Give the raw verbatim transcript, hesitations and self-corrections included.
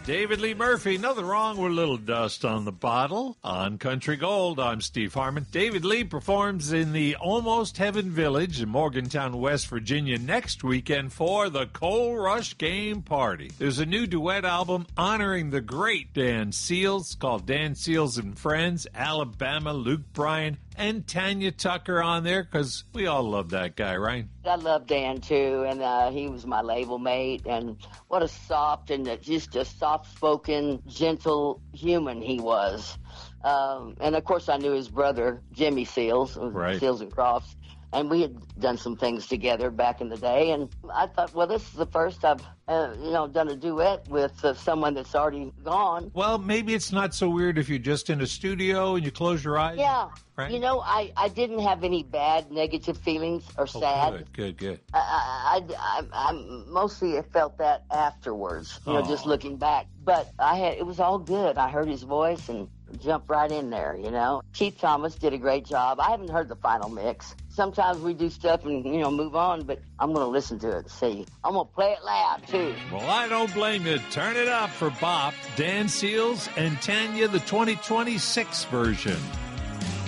David Lee Murphy. Nothing wrong with a little dust on the bottle. On Country Gold, I'm Steve Harmon. David Lee performs in the Almost Heaven Village in Morgantown, West Virginia next weekend for the Coal Rush Game Party. There's a new duet album honoring the great Dan Seals called Dan Seals and Friends, Alabama, Luke Bryan, and Tanya Tucker on there because we all love that guy, right? I love Dan, too, and uh, he was my label mate, and what a soft and just a soft-spoken, gentle human he was. Um, and, of course, I knew his brother, Jimmy Seals, right. Seals and Crofts, and we had done some things together back in the day, and I thought, well, this is the first I've, uh, you know, done a duet with uh, someone that's already gone. Well, maybe it's not so weird if you're just in a studio and you close your eyes. Yeah. Right? You know, I, I didn't have any bad, negative feelings or Oh, sad. good, good, good. I, I, I, I mostly felt that afterwards, you know, Oh. just looking back. But I had, it was all good. I heard his voice and jumped right in there, you know. Keith Thomas did a great job. I haven't heard the final mix. Sometimes we do stuff and, you know, move on, but I'm going to listen to it and see. I'm going to play it loud, too. Well, I don't blame you. Turn it up for Bop, Dan Seals, and Tanya, the twenty twenty-six version.